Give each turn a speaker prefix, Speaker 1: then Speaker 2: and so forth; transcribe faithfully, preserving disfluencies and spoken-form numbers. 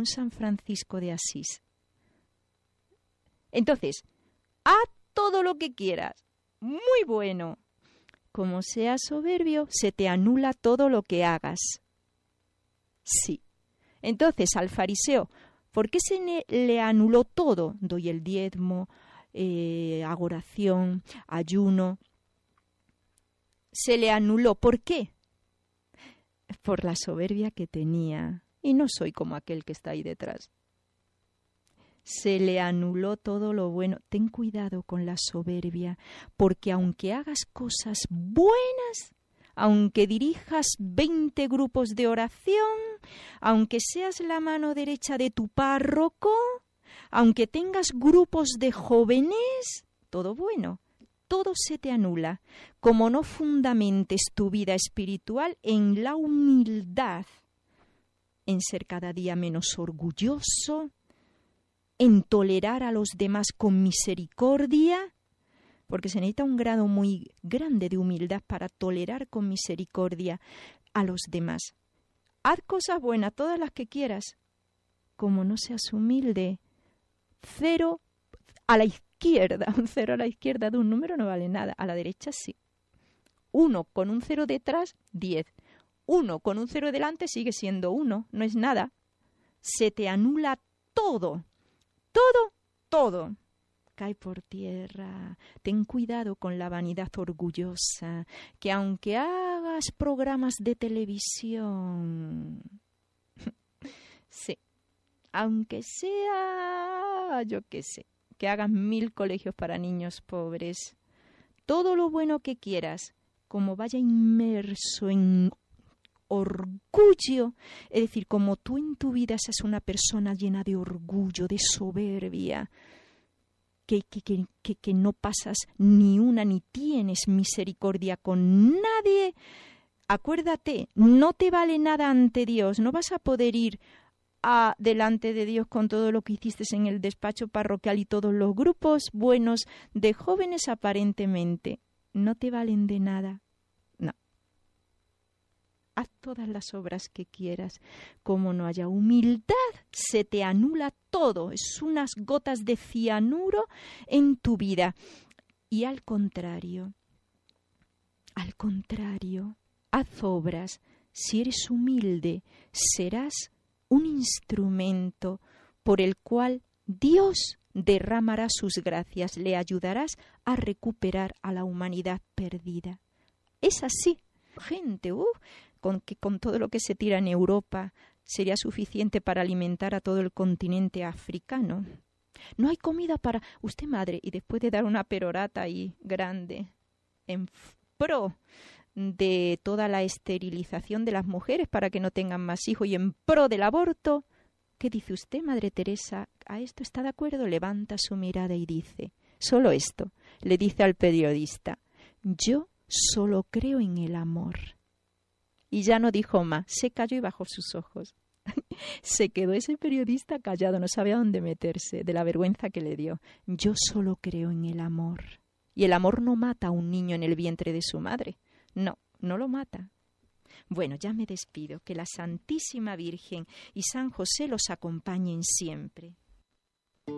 Speaker 1: un San Francisco de Asís. Entonces, haz todo lo que quieras, muy bueno. Como seas soberbio, se te anula todo lo que hagas. Sí. Entonces, al fariseo, ¿por qué se ne- le anuló todo? Doy el diezmo, eh, hago oración, ayuno. Se le anuló. ¿Por qué? Por la soberbia que tenía. Y no soy como aquel que está ahí detrás. Se le anuló todo lo bueno. Ten cuidado con la soberbia, porque aunque hagas cosas buenas, aunque dirijas veinte grupos de oración, aunque seas la mano derecha de tu párroco, aunque tengas grupos de jóvenes, todo bueno, todo se te anula, como no fundamentes tu vida espiritual en la humildad, en ser cada día menos orgulloso, en tolerar a los demás con misericordia, porque se necesita un grado muy grande de humildad para tolerar con misericordia a los demás. Haz cosas buenas, todas las que quieras. Como no seas humilde, cero a la izquierda, un cero a la izquierda de un número no vale nada, a la derecha sí. Uno con un cero detrás, diez. Uno con un cero delante sigue siendo uno, no es nada. Se te anula todo, todo, todo. Cae por tierra. Ten cuidado con la vanidad orgullosa, que aunque hagas programas de televisión, sí, aunque sea, yo qué sé, que hagas mil colegios para niños pobres, todo lo bueno que quieras, como vaya inmerso en orgullo, es decir, como tú en tu vida seas una persona llena de orgullo, de soberbia, Que, que, que, que, que no pasas ni una ni tienes misericordia con nadie, acuérdate, no te vale nada ante Dios, no vas a poder ir a, delante de Dios con todo lo que hiciste en el despacho parroquial y todos los grupos buenos de jóvenes aparentemente, no te valen de nada. No. Haz todas las obras que quieras. Como no haya humildad, se te anula todo. Es unas gotas de cianuro en tu vida. Y al contrario, al contrario, haz obras. Si eres humilde, serás un instrumento por el cual Dios derramará sus gracias. Le ayudarás a recuperar a la humanidad perdida. Es así. Gente, uh, con que con todo lo que se tira en Europa sería suficiente para alimentar a todo el continente africano. No hay comida para usted, madre, y después de dar una perorata ahí grande en pro de toda la esterilización de las mujeres para que no tengan más hijos y en pro del aborto, ¿qué dice usted, Madre Teresa? ¿A esto está de acuerdo? Levanta su mirada y dice, solo esto, le dice al periodista, yo solo creo en el amor. Y ya no dijo más, se calló y bajó sus ojos. Se quedó ese periodista callado, no sabía dónde meterse, de la vergüenza que le dio. Yo solo creo en el amor. Y el amor no mata a un niño en el vientre de su madre. No, no lo mata. Bueno, ya me despido. Que la Santísima Virgen y San José los acompañen siempre.